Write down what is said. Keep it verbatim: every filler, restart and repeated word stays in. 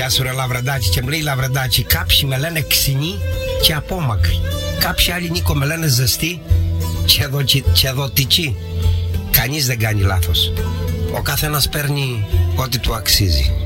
Γεια σου ρε Λαβρεντάκη. Και μου λέει Λαβρεντάκη, κάποιοι με λένε ξινή και απόμακρη. Κάποιοι άλλοι, Νίκο, με λένε ζεστή και δοτική. Κανείς δεν κάνει λάθος. Ο καθένας παίρνει ό,τι του αξίζει.